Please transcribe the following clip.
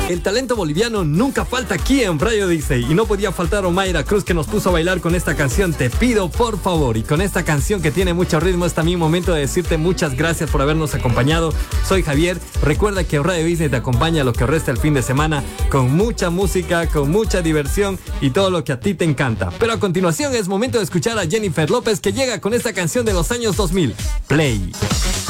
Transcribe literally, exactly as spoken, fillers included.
El talento boliviano nunca falta aquí en Radio Disney y no podía faltar Omaira Cruz, que nos puso a bailar con esta canción Te pido por favor. Y con esta canción que tiene mucho ritmo es también momento de decirte muchas gracias por habernos acompañado. Soy Javier, recuerda que Radio Disney te acompaña lo que resta el fin de semana con mucha música, con mucha diversión y todo lo que a ti te encanta. Pero a continuación es momento de escuchar a Jennifer López, que llega con esta canción de los años dos mil, Play.